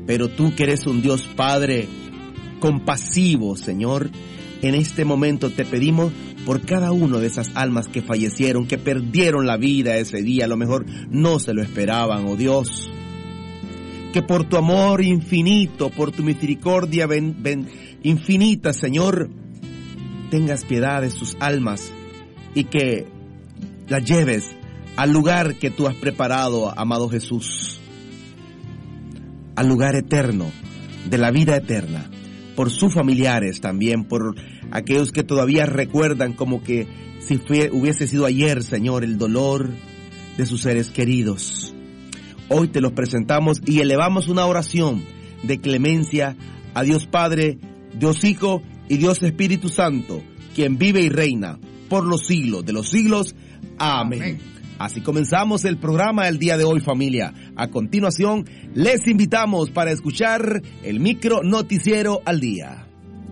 Pero tú que eres un Dios Padre compasivo, Señor, en este momento te pedimos por cada uno de esas almas que fallecieron, que perdieron la vida ese día, a lo mejor no se lo esperaban, oh Dios. Que por tu amor infinito, por tu misericordia infinita, Señor, tengas piedad de sus almas y que las lleves al lugar que tú has preparado, amado Jesús, al lugar eterno, de la vida eterna, por sus familiares también, por aquellos que todavía recuerdan como que si hubiese sido ayer, Señor, el dolor de sus seres queridos. Hoy te los presentamos y elevamos una oración de clemencia a Dios Padre, Dios Hijo y Dios Espíritu Santo, quien vive y reina por los siglos de los siglos. Amén. Amén. Así comenzamos el programa el día de hoy, familia. A continuación, les invitamos para escuchar el micro noticiero al día.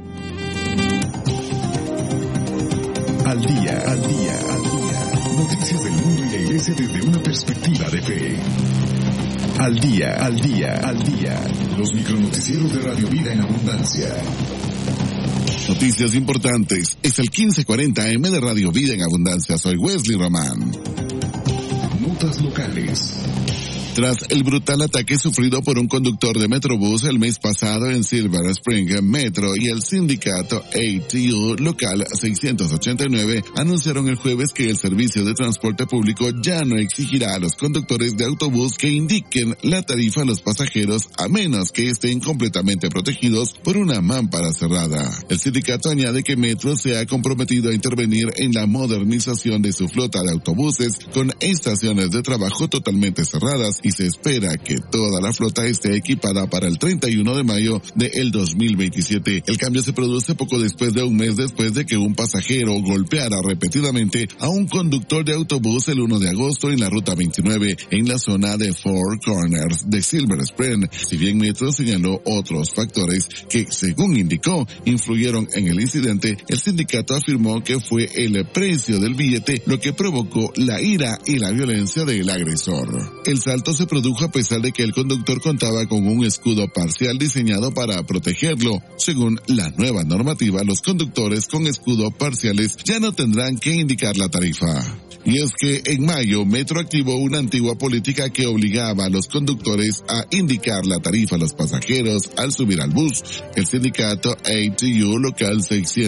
Al día, al día, al día. Noticias del mundo y la iglesia desde una perspectiva de fe. Al día, al día, al día. Los micronoticieros de Radio Vida en Abundancia. Noticias importantes. Es el 1540 AM de Radio Vida en Abundancia. Soy Wesley Román. Notas locales. Tras el brutal ataque sufrido por un conductor de Metrobús el mes pasado en Silver Spring Metro y el sindicato ATU local 689 anunciaron el jueves que el servicio de transporte público ya no exigirá a los conductores de autobús que indiquen la tarifa a los pasajeros a menos que estén completamente protegidos por una mámpara cerrada. El sindicato añade que Metro se ha comprometido a intervenir en la modernización de su flota de autobuses con estaciones de trabajo totalmente cerradas y se espera que toda la flota esté equipada para el 31 de mayo del 2027. El cambio se produce poco después de un mes después de que un pasajero golpeara repetidamente a un conductor de autobús el 1 de agosto en la ruta 29 en la zona de Four Corners de Silver Spring. Si bien Metro señaló otros factores que, según indicó, influyeron en el incidente, el sindicato afirmó que fue el precio del billete lo que provocó la ira y la violencia del agresor. El salto se produjo a pesar de que el conductor contaba con un escudo parcial diseñado para protegerlo. Según la nueva normativa, los conductores con escudo parciales ya no tendrán que indicar la tarifa. Y es que en mayo Metro activó una antigua política que obligaba a los conductores a indicar la tarifa a los pasajeros al subir al bus. El sindicato ATU local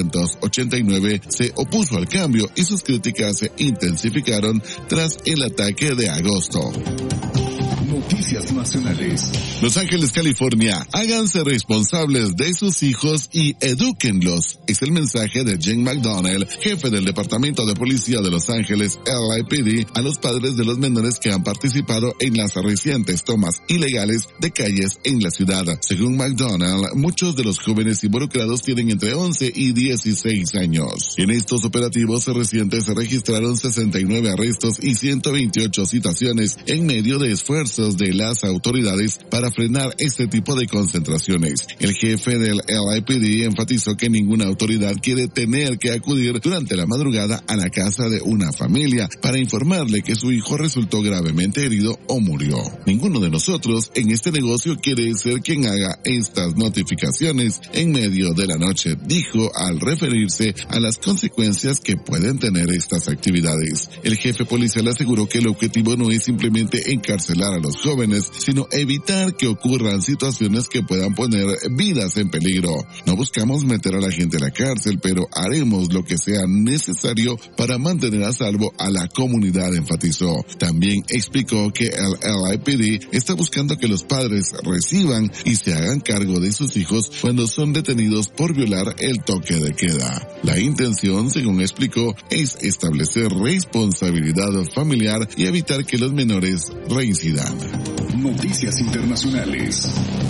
689 se opuso al cambio y sus críticas se intensificaron tras el ataque de agosto. Noticias nacionales. Los Ángeles, California, háganse responsables de sus hijos y edúquenlos. Es el mensaje de Jen McDonnell, jefe del Departamento de Policía de Los Ángeles, LAPD, a los padres de los menores que han participado en las recientes tomas ilegales de calles en la ciudad. Según McDonnell, muchos de los jóvenes involucrados tienen entre 11 y 16 años. En estos operativos recientes se registraron 69 arrestos y 128 citaciones en medio de esfuerzos de las autoridades para frenar este tipo de concentraciones. El jefe del LAPD enfatizó que ninguna autoridad quiere tener que acudir durante la madrugada a la casa de una familia para informarle que su hijo resultó gravemente herido o murió. Ninguno de nosotros en este negocio quiere ser quien haga estas notificaciones en medio de la noche, dijo al referirse a las consecuencias que pueden tener estas actividades. El jefe policial aseguró que el objetivo no es simplemente encarcelar a los jóvenes, sino evitar que ocurran situaciones que puedan poner vidas en peligro. No buscamos meter a la gente a la cárcel, pero haremos lo que sea necesario para mantener a salvo a la comunidad, enfatizó. También explicó que el LAPD está buscando que los padres reciban y se hagan cargo de sus hijos cuando son detenidos por violar el toque de queda. La intención, según explicó, es establecer responsabilidad familiar y evitar que los menores reincidan. Noticias internacionales.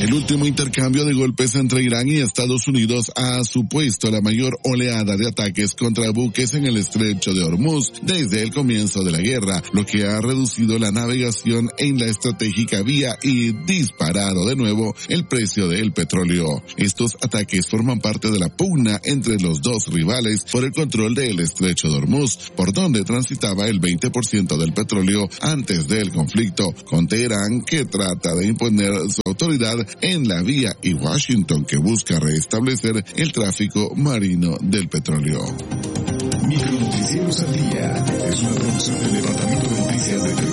El último intercambio de golpes entre Irán y Estados Unidos ha supuesto la mayor oleada de ataques contra buques en el estrecho de Hormuz desde el comienzo de la guerra, lo que ha reducido la navegación en la estratégica vía y disparado de nuevo el precio del petróleo. Estos ataques forman parte de la pugna entre los dos rivales por el control del estrecho de Hormuz, por donde transitaba el 20% del petróleo antes del conflicto, con Teherán, que trata de imponer su autoridad en la vía, y Washington, que busca restablecer el tráfico marino del petróleo. Micronoticieros al día es una producción del Departamento de Noticias de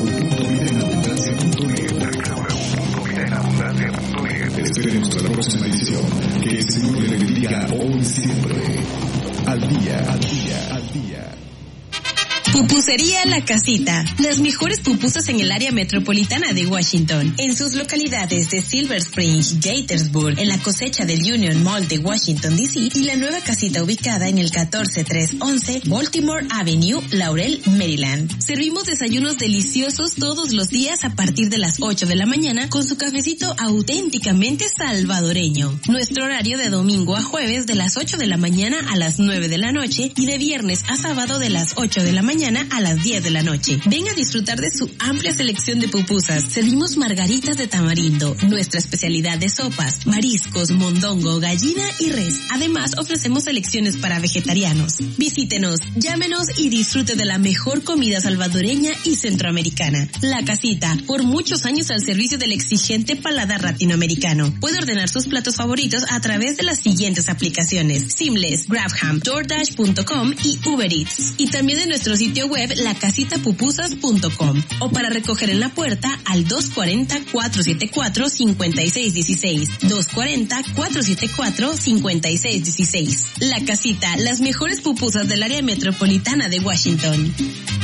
www.vidaenabundancia.net. Esperemos a la próxima edición. Que el Señor le bendiga hoy y siempre. Al día, al día, al día. Pupusería La Casita. Las mejores pupusas en el área metropolitana de Washington. En sus localidades de Silver Spring, Gaithersburg, en la cosecha del Union Mall de Washington, D.C. y la nueva casita ubicada en el 14311 Baltimore Avenue, Laurel, Maryland. Servimos desayunos deliciosos todos los días a partir de las 8 de la mañana con su cafecito auténticamente salvadoreño. Nuestro horario de domingo a jueves de las 8 de la mañana a las 9 de la noche y de viernes a sábado de las 8 de la mañana a las 10 de la noche. Ven a disfrutar de su amplia selección de pupusas. Servimos margaritas de tamarindo, nuestra especialidad de sopas, mariscos, mondongo, gallina y res. Además, ofrecemos selecciones para vegetarianos. Visítenos, llámenos y disfrute de la mejor comida salvadoreña y centroamericana. La Casita, por muchos años al servicio del exigente paladar latinoamericano. Puede ordenar sus platos favoritos a través de las siguientes aplicaciones: Seamless, Grabham, DoorDash.com y Uber Eats. Y también de nuestro sitio web lacasitapupusas.com, o para recoger en la puerta al 240-474-5616, 240-474-5616. La Casita, las mejores pupusas del área metropolitana de Washington.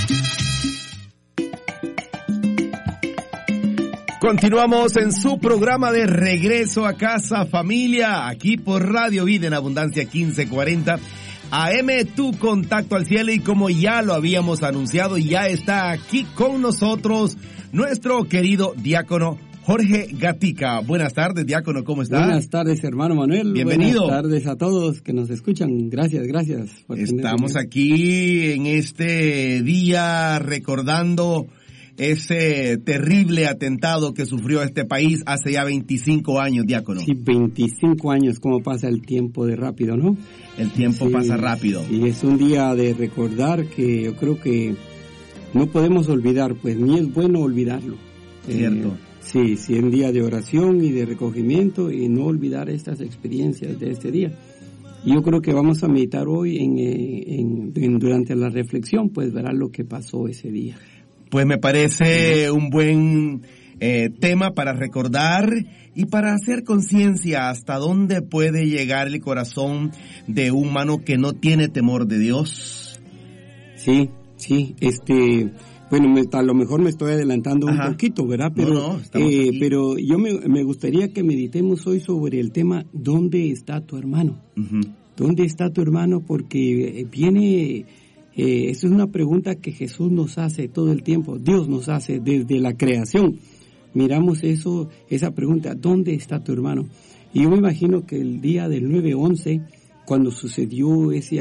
Continuamos en su programa de Regreso a Casa, familia, aquí por Radio Vida en Abundancia 1540 AM, tu contacto al cielo. Y como ya lo habíamos anunciado, ya está aquí con nosotros nuestro querido diácono Jorge Gatica. Buenas tardes, diácono, ¿cómo está? Buenas tardes, hermano Manuel. Bienvenido. Buenas tardes a todos que nos escuchan. Gracias. Estamos aquí en este día recordando ese terrible atentado que sufrió este país hace ya 25 años, diácono. Sí, 25 años, cómo pasa el tiempo de rápido, ¿no? El tiempo pasa rápido. Y es un día de recordar que yo creo que no podemos olvidar, pues ni es bueno olvidarlo. Cierto. Sí, es un día de oración y de recogimiento y no olvidar estas experiencias de este día. Y yo creo que vamos a meditar hoy durante la reflexión, pues verán lo que pasó ese día. Pues me parece un buen tema para recordar y para hacer conciencia hasta dónde puede llegar el corazón de un humano que no tiene temor de Dios. Sí, bueno, a lo mejor me estoy adelantando un poquito, ¿verdad? Pero, pero yo me gustaría que meditemos hoy sobre el tema ¿dónde está tu hermano? Uh-huh. ¿Dónde está tu hermano? Porque viene... esa es una pregunta que Jesús nos hace todo el tiempo, Dios nos hace desde la creación. Miramos esa pregunta, ¿dónde está tu hermano? Y yo me imagino que el día del 9/11, cuando sucedió ese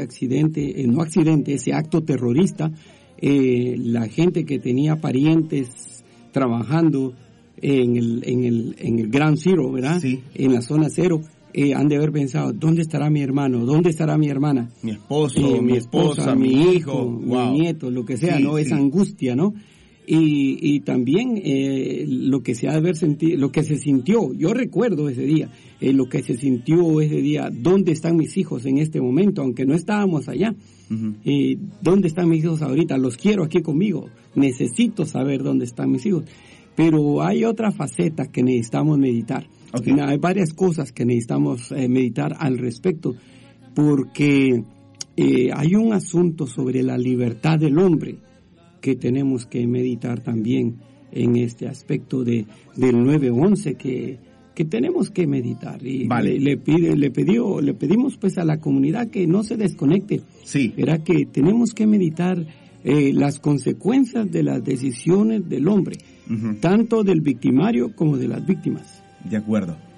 ese acto terrorista, la gente que tenía parientes trabajando en el Ground Zero, ¿verdad? Sí. En la zona cero. Han de haber pensado, ¿dónde estará mi hermano? ¿Dónde estará mi hermana? Mi esposo, mi esposa, mi hijo, wow, mi nieto, lo que sea, sí, ¿no? Sí. Esa angustia, ¿no? Y también lo que se ha de haber sentido, lo que se sintió, yo recuerdo ese día, lo que se sintió ese día, ¿dónde están mis hijos en este momento? Aunque no estábamos allá. Uh-huh. ¿Dónde están mis hijos ahorita? Los quiero aquí conmigo. Necesito saber dónde están mis hijos. Pero hay otra faceta que necesitamos meditar. Okay. Hay varias cosas que necesitamos meditar al respecto, porque hay un asunto sobre la libertad del hombre que tenemos que meditar también en este aspecto del 9/11 que tenemos que meditar. Y vale. le pedimos pues a la comunidad que no se desconecte. Sí. Verá que tenemos que meditar las consecuencias de las decisiones del hombre, uh-huh, tanto del victimario como de las víctimas. De acuerdo.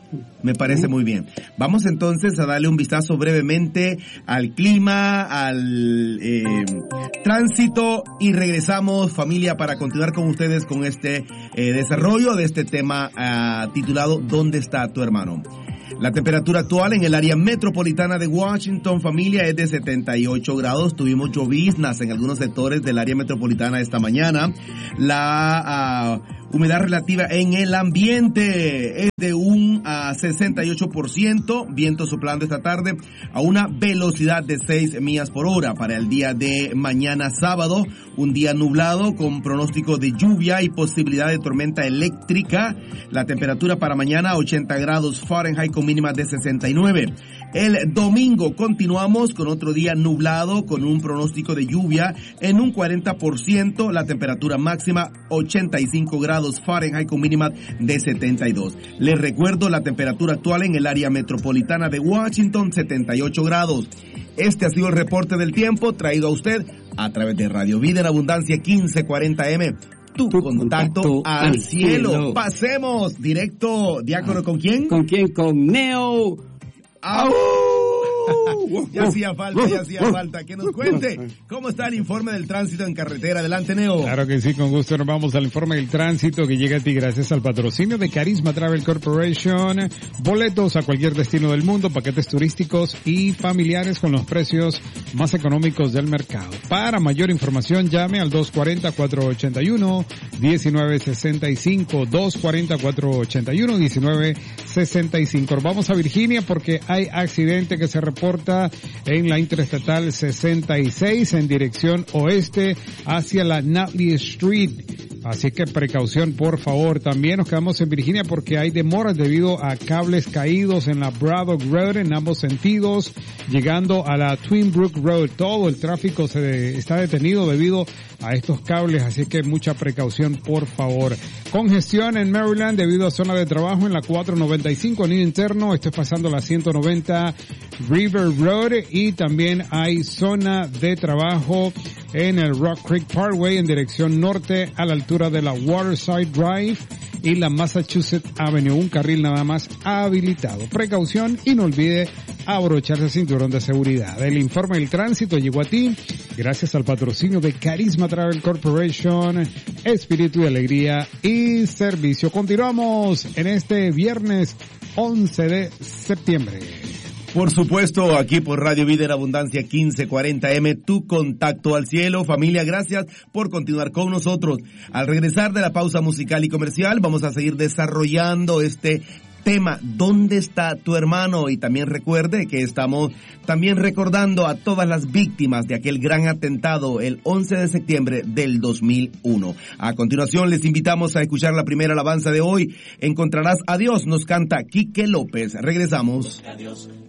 Me parece muy bien. Vamos entonces a darle un vistazo brevemente al clima, al tránsito y regresamos, familia, para continuar con ustedes con este desarrollo de este tema titulado ¿Dónde está tu hermano? La temperatura actual en el área metropolitana de Washington, familia, es de 78 grados. Tuvimos lloviznas en algunos sectores del área metropolitana esta mañana. La humedad relativa en el ambiente es de un 68%. Viento soplando esta tarde a una velocidad de 6 millas por hora. Para el día de mañana sábado, un día nublado con pronóstico de lluvia y posibilidad de tormenta eléctrica. La temperatura para mañana 80 grados Fahrenheit con mínima de 69. El domingo continuamos con otro día nublado con un pronóstico de lluvia en un 40%. La temperatura máxima 85 grados Fahrenheit con mínima de 72. Les recuerdo la temperatura actual en el área metropolitana de Washington, 78 grados. Este ha sido el reporte del tiempo traído a usted a través de Radio Vida en Abundancia 1540M. Tu contacto al cielo. Pasemos directo, diácono, ¿con quién? ¿Con quién? Con Neo. ¡Au! Ya hacía falta que nos cuente cómo está el informe del tránsito en carretera. Adelante, Neo. Claro que sí, con gusto nos vamos al informe del tránsito que llega a ti gracias al patrocinio de Carisma Travel Corporation. Boletos a cualquier destino del mundo, paquetes turísticos y familiares con los precios más económicos del mercado. Para mayor información llame al 240-481-1965, 240-481-1965. Vamos a Virginia porque hay accidente que se reporta en la Interestatal 66 en dirección oeste hacia la Nutley Street. Así que precaución, por favor. También nos quedamos en Virginia porque hay demoras debido a cables caídos en la Braddock Road en ambos sentidos, llegando a la Twin Brook Road. Todo el tráfico está detenido debido a estos cables, así que mucha precaución, por favor. Congestión en Maryland debido a zona de trabajo en la 495 en el interno. Esto es pasando la 190 River Road y también hay zona de trabajo en el Rock Creek Parkway en dirección norte a la altura de la Waterside Drive y la Massachusetts Avenue. Un carril nada más habilitado. Precaución y no olvide abrocharse el cinturón de seguridad. El informe del tránsito llegó a ti gracias al patrocinio de Carisma Travel Corporation, espíritu de alegría y servicio. Continuamos en este viernes 11 de septiembre. Por supuesto, aquí por Radio Vida en Abundancia 1540M, tu contacto al cielo. Familia, gracias por continuar con nosotros. Al regresar de la pausa musical y comercial, vamos a seguir desarrollando este tema, ¿dónde está tu hermano? Y también recuerde que estamos también recordando a todas las víctimas de aquel gran atentado el 11 de septiembre del 2001. A continuación les invitamos a escuchar la primera alabanza de hoy. Encontrarás a Dios, nos canta Quique López. Regresamos. Adiós.